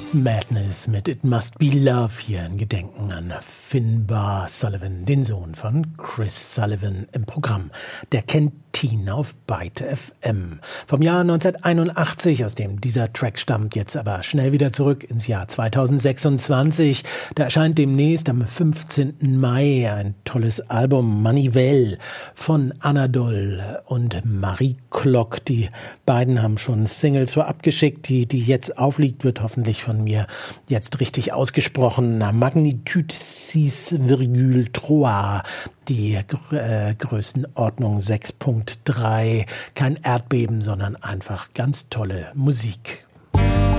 Madness mit It Must Be Love hier in Gedenken an Finbar Sullivan, den Sohn von Chris Sullivan im Programm der Kantine auf Byte FM. Vom Jahr 1981, aus dem dieser Track stammt, jetzt aber schnell wieder zurück ins Jahr 2026. Da erscheint demnächst am 15. Mai ein tolles Album Manivelle von Anadol und Marie Klock. Die beiden haben schon Singles so abgeschickt. Die jetzt aufliegt, wird hoffentlich von mir jetzt richtig ausgesprochen. Magnitude 6,3, die Größenordnung 6.3. Kein Erdbeben, sondern einfach ganz tolle Musik.